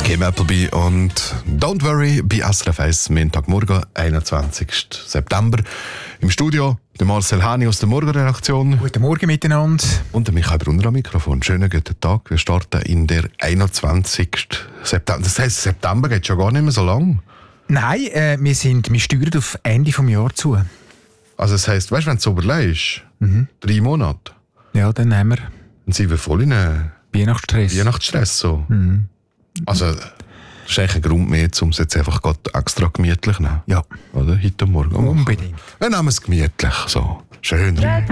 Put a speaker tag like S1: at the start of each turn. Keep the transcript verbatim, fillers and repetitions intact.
S1: Kim Appleby und Don't Worry bei S R F eins, Montagmorgen, einundzwanzigsten September. Im Studio der Marcel Hani aus der Morgenredaktion.
S2: Guten Morgen miteinander.
S1: Und der Michael Brunner am Mikrofon. Schönen guten Tag. Wir starten in der einundzwanzigsten September. Das heisst, September geht schon gar nicht mehr so lang.
S2: Nein, äh, wir, sind, wir steuern auf Ende des Jahres zu.
S1: Also das heisst, weißt du, wenn du es überlegst, mhm. drei Monate.
S2: Ja, dann haben wir.
S1: Dann sind wir voll in einen
S2: Weihnachtsstress.
S1: Weihnachtsstress so.
S2: Mhm.
S1: Also, das ist eigentlich ein Grund mehr, um es jetzt einfach extra gemütlich zu nehmen.
S2: Ja.
S1: Oder? Heute Morgen.
S2: Unbedingt.
S1: Wir nehmen es gemütlich. So. Schön.